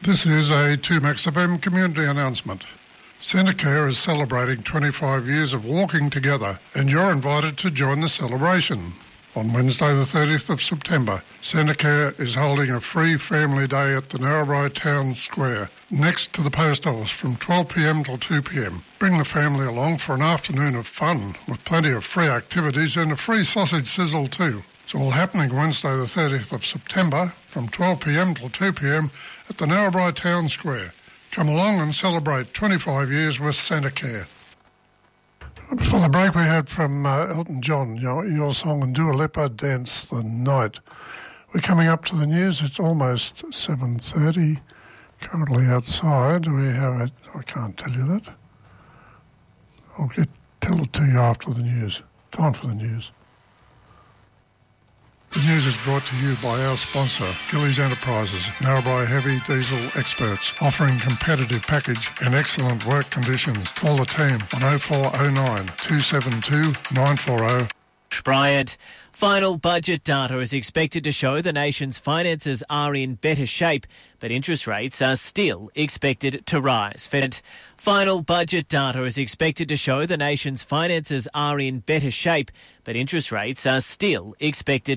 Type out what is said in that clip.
This is a 2Max FM community announcement. Centacare is celebrating 25 years of walking together, and you're invited to join the celebration. On Wednesday the 30th of September, Centacare is holding a free family day at the Narrabri Town Square, next to the post office from 12pm till 2pm. Bring the family along for an afternoon of fun, with plenty of free activities and a free sausage sizzle too. It's all happening Wednesday the 30th of September from 12pm till 2pm at the Narrabri Town Square. Come along and celebrate 25 years with Centacare. Before the break we had from Elton John, your song, and Dua Lipa, Dance the Night. We're coming up to the news. It's almost 7:30. Currently outside we have it. I can't tell you that. I'll tell it to you after the news. Time for the news. The news is brought to you by our sponsor, Gillies Enterprises, Narrabri heavy diesel experts, offering competitive package and excellent work conditions. Call the team on 0409 272 940. Bryant. Final budget data is expected to show the nation's finances are in better shape, but interest rates are still expected to rise. Final budget data is expected to show the nation's finances are in better shape, but interest rates are still expected